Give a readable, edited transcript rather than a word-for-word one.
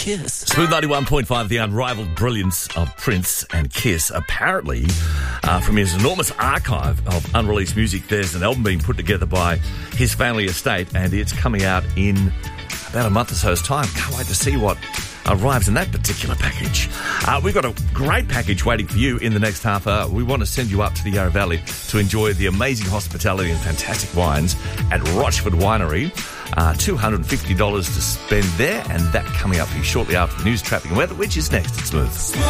Kiss. Smooth 91.5, the unrivaled brilliance of Prince and Kiss. Apparently, from his enormous archive of unreleased music, there's an album being put together by his family estate, and it's coming out in about a month or so's time. Can't wait to see what arrives in that particular package. We've got a great package waiting for you in the next half hour. We want to send you up to the Yarra Valley to enjoy the amazing hospitality and fantastic wines at Rochford Winery. $250 to spend there, and that coming up for you shortly after the news, traffic and weather, which is next at Smooth.